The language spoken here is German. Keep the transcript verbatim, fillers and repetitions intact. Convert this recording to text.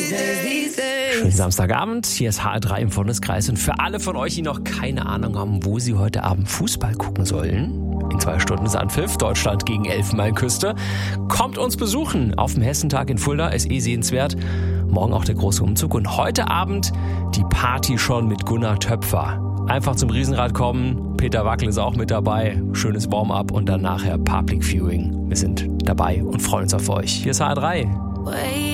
Schönen Samstagabend, hier ist H R drei im Freundeskreis und für alle von euch, die noch keine Ahnung haben, wo sie heute Abend Fußball gucken sollen, in zwei Stunden ist Anpfiff, Deutschland gegen Elfenbeinküste, kommt uns besuchen auf dem Hessentag in Fulda, ist eh sehenswert. Morgen auch der große Umzug und heute Abend die Party schon mit Gunnar Töpfer. Einfach zum Riesenrad kommen, Peter Wackel ist auch mit dabei, schönes Warm-up und dann nachher Public Viewing. Wir sind dabei und freuen uns auf euch. Hier ist H R drei.